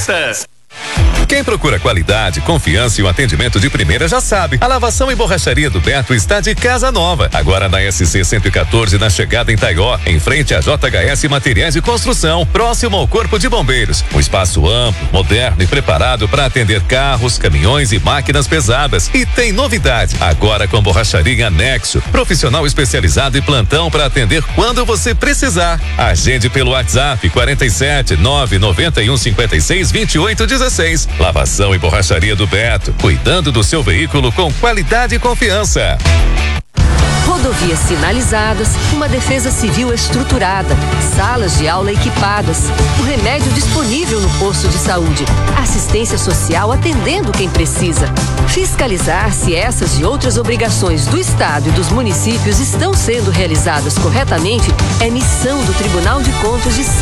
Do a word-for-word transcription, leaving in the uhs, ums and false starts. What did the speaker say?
Peças. Quem procura qualidade, confiança e um atendimento de primeira já sabe. A lavação e borracharia do Beto está de casa nova. Agora na S C cento e quatorze, na chegada em Taió, em frente a J H S Materiais de Construção, próximo ao Corpo de Bombeiros. Um espaço amplo, moderno e preparado para atender carros, caminhões e máquinas pesadas. E tem novidade, agora com borracharia em anexo, profissional especializado e plantão para atender quando você precisar. Agende pelo WhatsApp quarenta e sete, nove noventa e um, cinquenta e seis, vinte e oito, dezesseis. Lavação e borracharia do Beto, cuidando do seu veículo com qualidade e confiança. Rodovias sinalizadas, uma defesa civil estruturada, salas de aula equipadas, o remédio disponível no posto de saúde, assistência social atendendo quem precisa. Fiscalizar se essas e outras obrigações do Estado e dos municípios estão sendo realizadas corretamente é missão do Tribunal de Contas de